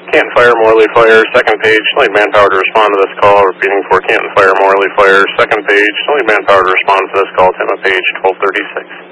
Canton Fire, Morley Fire, second page. Still need manpower to respond to this call. Repeating for Canton Fire, Morley Fire, second page. Still need manpower to respond to this call. Tema page 1236.